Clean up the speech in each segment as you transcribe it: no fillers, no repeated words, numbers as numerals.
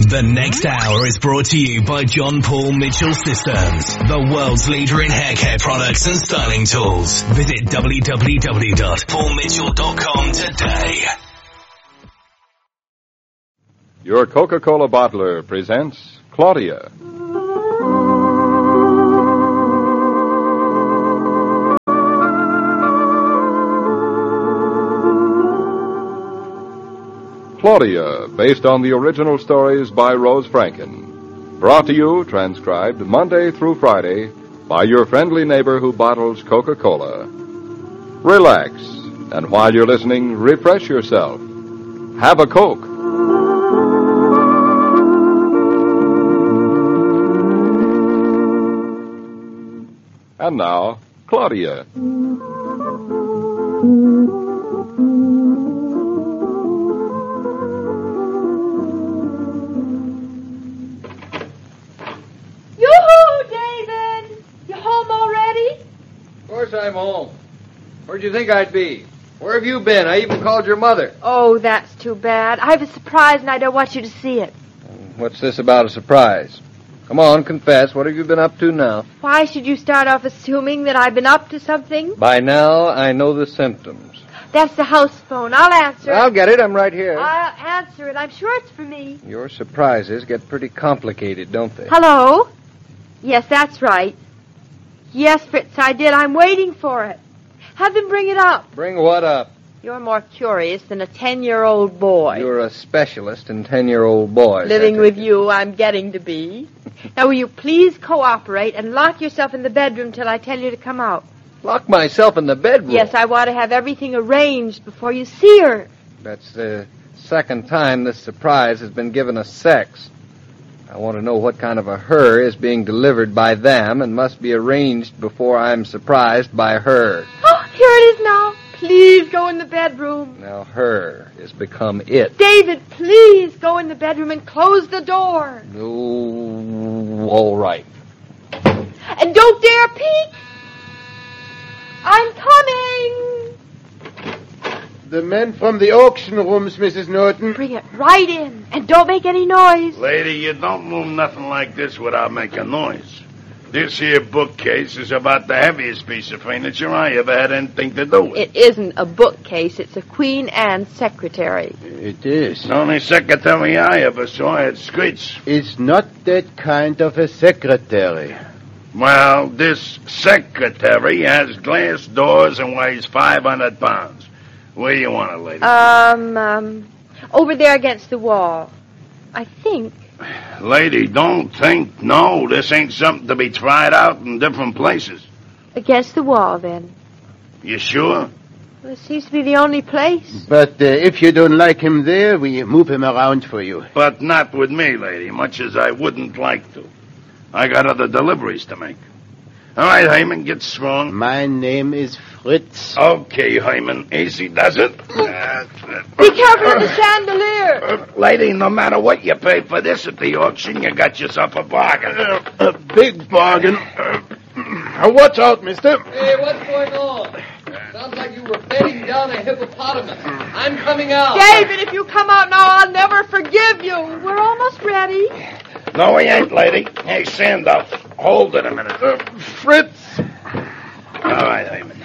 The next hour is brought to you by John Paul Mitchell Systems, the world's leader in hair care products and styling tools. Visit www.paulmitchell.com today. Your Coca-Cola bottler presents Claudia. Claudia, based on the original stories by Rose Franken. Brought to you, transcribed, Monday through Friday, by your friendly neighbor who bottles Coca-Cola. Relax, and while you're listening, refresh yourself. Have a Coke. And now, Claudia. I'm home. Where'd you think I'd be? Where have you been? I even called your mother. Oh, that's too bad. I have a surprise and I don't want you to see it. What's this about a surprise? Come on, confess. What have you been up to now? Why should you start off assuming that I've been up to something? By now, I know the symptoms. That's the house phone. I'll answer it. I'll get it. I'm right here. I'll answer it. I'm sure it's for me. Your surprises get pretty complicated, don't they? Hello? Yes, that's right. Yes, Fritz, I did. I'm waiting for it. Have them bring it up. Bring what up? You're more curious than a 10-year-old boy. You're a specialist in 10-year-old boys. Living with you, I'm getting to be. Now, will you please cooperate and lock yourself in the bedroom till I tell you to come out? Lock myself in the bedroom? Yes, I want to have everything arranged before you see her. That's the second time this surprise has been given us sex. I want to know what kind of a her is being delivered by them and must be arranged before I'm surprised by her. Oh, here it is now. Please go in the bedroom. Now her has become it. David, please go in the bedroom and close the door. Oh, all right. And don't dare peek. I'm coming. The men from the auction rooms, Mrs. Norton. Bring it right in, and don't make any noise. Lady, you don't move nothing like this without making noise. This here bookcase is about the heaviest piece of furniture I ever had anything to do with. It isn't a bookcase. It's a Queen Anne secretary. It is. The only secretary I ever saw had skirts. It's not that kind of a secretary. Well, this secretary has glass doors and weighs 500 pounds. Where do you want it, lady? Over there against the wall. I think. Lady, don't think. No, this ain't something to be tried out in different places. Against the wall, then. You sure? Well, it seems to be the only place. But if you don't like him there, we move him around for you. But not with me, lady, much as I wouldn't like to. I got other deliveries to make. All right, Hyman, get strong. My name is Fritz. Okay, Hyman, easy does it. Be careful of the chandelier. Lady, no matter what you pay for this at the auction, you got yourself a bargain. A big bargain. Watch out, mister. Hey, what's going on? Sounds like you were bedding down a hippopotamus. I'm coming out. David, if you come out now, I'll never forgive you. We're almost ready. No, we ain't, lady. Hey, Sandow, hold it a minute. Fritz. All right, Hyman.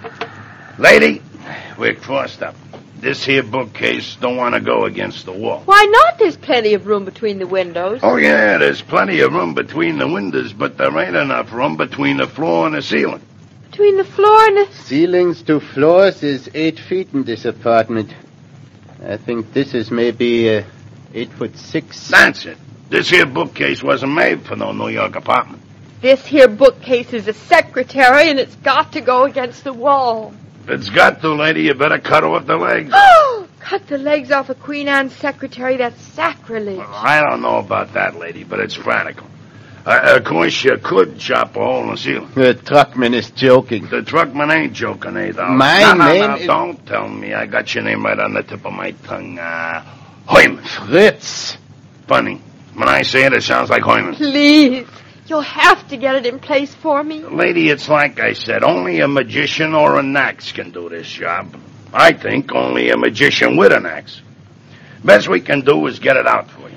Lady, we're crossed up. This here bookcase don't want to go against the wall. Why not? There's plenty of room between the windows. Oh, yeah, there's plenty of room between the windows, but there ain't enough room between the floor and the ceiling. Between the floor and the... Ceilings to floors is 8 feet in this apartment. I think this is maybe 8'6". That's it. This here bookcase wasn't made for no New York apartment. This here bookcase is a secretary, and it's got to go against the wall. If it's got to, lady, you better cut off the legs. Oh, cut the legs off a Queen Anne secretary. That's sacrilege. Well, I don't know about that, lady, but it's practical. Of course, you could chop a hole in the ceiling. The truckman is joking. The truckman ain't joking, either. My name is... Don't tell me. I got your name right on the tip of my tongue. Hyman. Fritz. Funny. When I say it, it sounds like Hyman. Please. You'll have to get it in place for me. Lady, it's like I said. Only a magician or an axe can do this job. I think only a magician with an axe. Best we can do is get it out for you.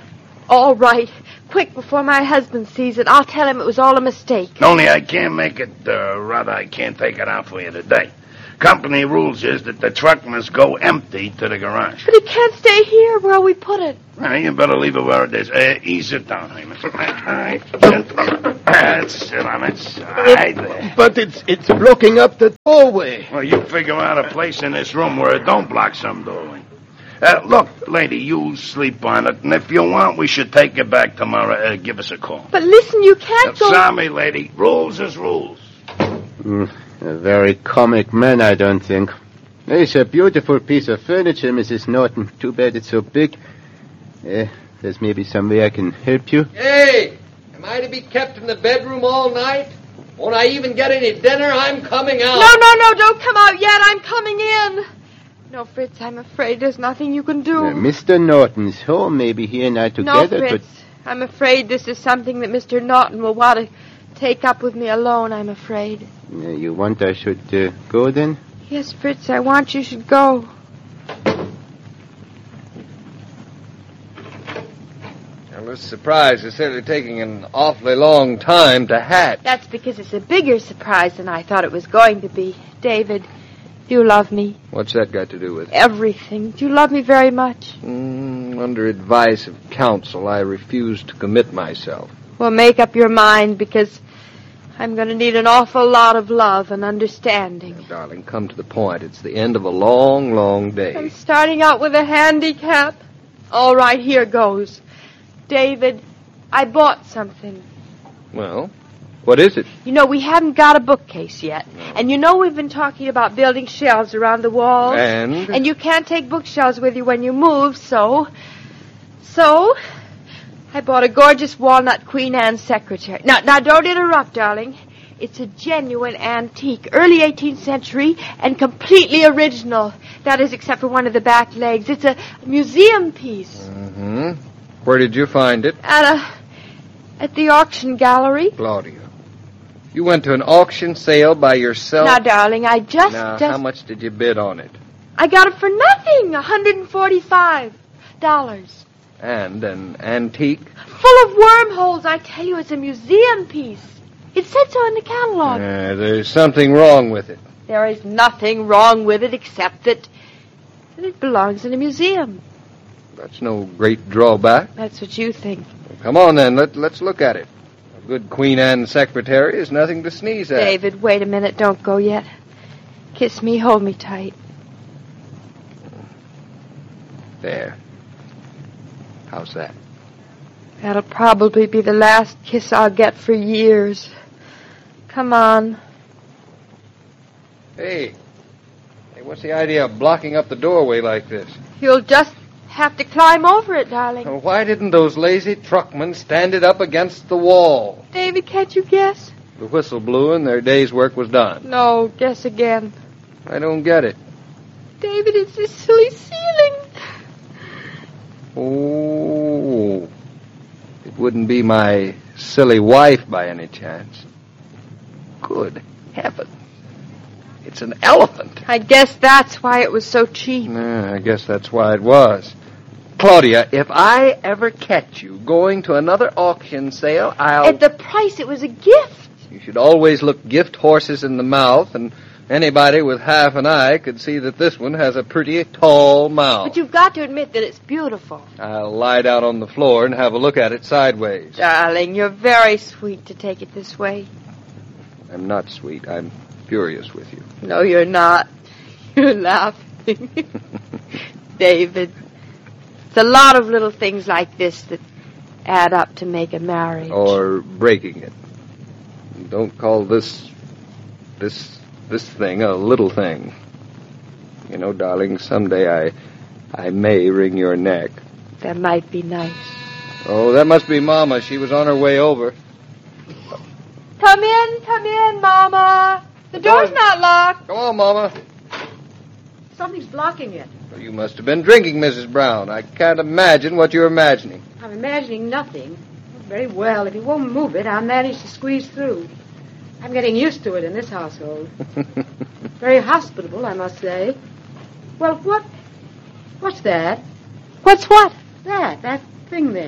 All right. Quick, before my husband sees it, I'll tell him it was all a mistake. Only I can't make it, rather I can't take it out for you today. Company rules is that the truck must go empty to the garage. But it can't stay here. Where'll we put it? Now, you better leave it where it is. Ease it down, Heyman. All right. That's it on its side there. But it's blocking up the doorway. Well, you figure out a place in this room where it don't block some doorway. Look, lady, you sleep on it, and if you want, we should take it back tomorrow. Give us a call. But listen, you can't go... Sorry, lady. Rules is rules. A very comic man, I don't think. It's a beautiful piece of furniture, Mrs. Norton. Too bad it's so big. There's maybe some way I can help you. Hey, am I to be kept in the bedroom all night? Won't I even get any dinner? I'm coming out. No, don't come out yet. I'm coming in. No, Fritz, I'm afraid there's nothing you can do. Mr. Norton's home may be here now together, no, Fritz, but... I'm afraid this is something that Mr. Norton will want to take up with me alone, I'm afraid. You want I should go then? Yes, Fritz, I want you should go. Well, this surprise is certainly taking an awfully long time to hatch. That's because it's a bigger surprise than I thought it was going to be. David, do you love me? What's that got to do with it? Everything. Do you love me very much? Under advice of counsel, I refuse to commit myself. Well, make up your mind, because I'm going to need an awful lot of love and understanding. Now, darling, come to the point. It's the end of a long, long day. I'm starting out with a handicap. All right, here goes. David, I bought something. Well, what is it? You know, we haven't got a bookcase yet. No. And you know we've been talking about building shelves around the walls. And you can't take bookshelves with you when you move, so I bought a gorgeous walnut Queen Anne secretary. Now, don't interrupt, darling. It's a genuine antique, early 18th century, and completely original. That is, except for one of the back legs. It's a museum piece. Mm-hmm. Where did you find it? At the auction gallery. Claudia, you went to an auction sale by yourself? Now, darling, how much did you bid on it? I got it for nothing. $145. And an antique? Full of wormholes. I tell you, it's a museum piece. It said so in the catalog. There's something wrong with it. There is nothing wrong with it except that it belongs in a museum. That's no great drawback. That's what you think. Well, come on, then. Let's look at it. A good Queen Anne secretary is nothing to sneeze at. David, wait a minute. Don't go yet. Kiss me. Hold me tight. There. How's that? That'll probably be the last kiss I'll get for years. Come on. Hey, what's the idea of blocking up the doorway like this? You'll just have to climb over it, darling. Well, why didn't those lazy truckmen stand it up against the wall? David, can't you guess? The whistle blew and their day's work was done. No, guess again. I don't get it. David, it's this silly ceiling. Oh, it wouldn't be my silly wife by any chance. Good heaven. It's an elephant. I guess that's why it was so cheap. I guess that's why it was. Claudia, if I ever catch you going to another auction sale, I'll... At the price, it was a gift. You should always look gift horses in the mouth, and anybody with half an eye could see that this one has a pretty tall mouth. But you've got to admit that it's beautiful. I'll lie down on the floor and have a look at it sideways. Darling, you're very sweet to take it this way. I'm not sweet. I'm furious with you. No, you're not. You're laughing. David, it's a lot of little things like this that add up to make a marriage. Or breaking it. Don't call this thing a little thing. You know, darling, someday I may wring your neck. That might be nice. Oh, that must be Mama. She was on her way over. Come in, Mama. The door's not locked. Go on, Mama. Something's blocking it. Well, you must have been drinking, Mrs. Brown. I can't imagine what you're imagining. I'm imagining nothing. Very well. If you won't move it, I'll manage to squeeze through. I'm getting used to it in this household. Very hospitable, I must say. Well, what's that? What's what? That thing there.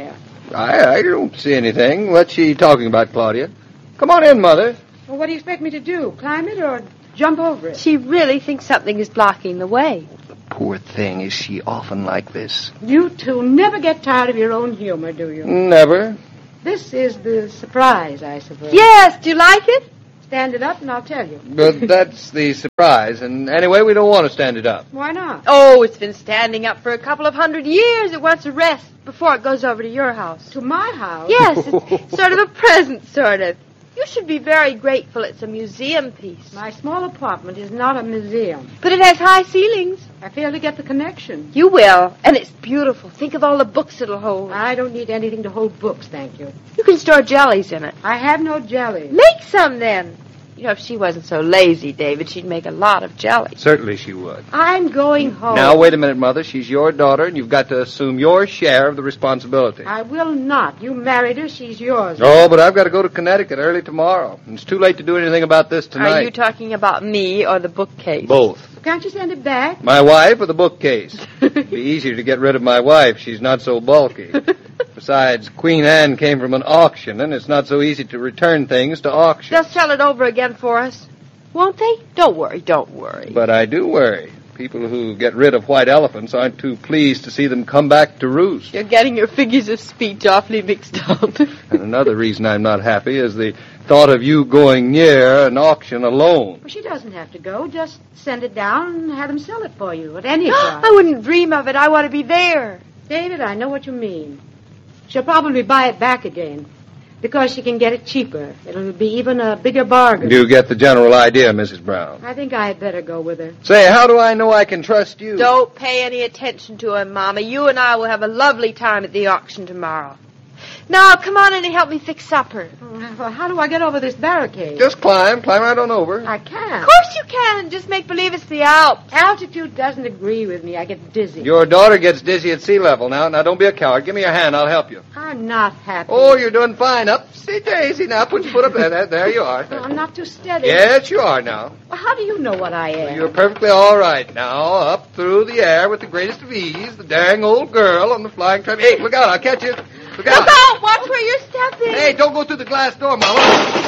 I don't see anything. What's she talking about, Claudia? Come on in, Mother. Well, what do you expect me to do? Climb it or jump over it? She really thinks something is blocking the way. Poor thing, is she often like this? You two never get tired of your own humor, do you? Never. This is the surprise, I suppose. Yes, do you like it? Stand it up and I'll tell you. But that's the surprise. And anyway, we don't want to stand it up. Why not? Oh, it's been standing up for a couple of 100 years. It wants a rest before it goes over to your house. To my house? Yes, it's sort of a present, sort of. You should be very grateful it's a museum piece. My small apartment is not a museum. But it has high ceilings. I fail to get the connection. You will, and it's beautiful. Think of all the books it'll hold. I don't need anything to hold books, thank you. You can store jellies in it. I have no jelly. Make some, then. You know, if she wasn't so lazy, David, she'd make a lot of jelly. Certainly she would. I'm going home. Now, wait a minute, Mother. She's your daughter, and you've got to assume your share of the responsibility. I will not. You married her. She's yours. Oh, but I've got to go to Connecticut early tomorrow. It's too late to do anything about this tonight. Are you talking about me or the bookcase? Both. Can't you send it back? My wife or the bookcase? It'd be easier to get rid of my wife. She's not so bulky. Besides, Queen Anne came from an auction, and it's not so easy to return things to auction. They'll sell it over again for us. Won't they? Don't worry, don't worry. But I do worry. People who get rid of white elephants aren't too pleased to see them come back to roost. You're getting your figures of speech awfully mixed up. And another reason I'm not happy is the thought of you going near an auction alone. Well, she doesn't have to go. Just send it down and have them sell it for you at any price. I wouldn't dream of it. I want to be there. David, I know what you mean. She'll probably buy it back again because she can get it cheaper. It'll be even a bigger bargain. You get the general idea, Mrs. Brown. I think I had better go with her. Say, how do I know I can trust you? Don't pay any attention to him, Mama. You and I will have a lovely time at the auction tomorrow. Now, come on in and help me fix supper. Well, how do I get over this barricade? Just climb right on over. I can't. Of course you can. Just make believe it's the Alps. Altitude doesn't agree with me. I get dizzy. Your daughter gets dizzy at sea level now. Now, don't be a coward. Give me your hand. I'll help you. I'm not happy. Oh, you're doing fine. Up. See, Daisy, now. Put your foot up there. There you are. Well, I'm not too steady. Yes, you are now. Well, how do you know what I am? You're perfectly all right now. Up through the air with the greatest of ease. The dang old girl on the flying trap. Hey, look out. I'll catch you. Look out. Look out! Watch where you're stepping. Hey, don't go through the glass door, Mama.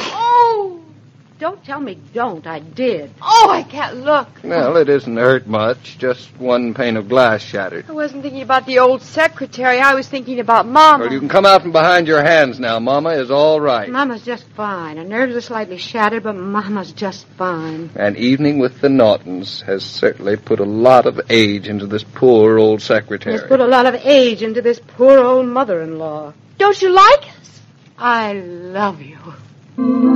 Oh! Don't tell me don't. I did. Oh, I can't look. Well, it isn't hurt much. Just one pane of glass shattered. I wasn't thinking about the old secretary. I was thinking about Mama. Well, you can come out from behind your hands now. Mama is all right. Mama's just fine. Her nerves are slightly shattered, but Mama's just fine. An evening with the Nortons has certainly put a lot of age into this poor old secretary. It's put a lot of age into this poor old mother-in-law. Don't you like us? I love you.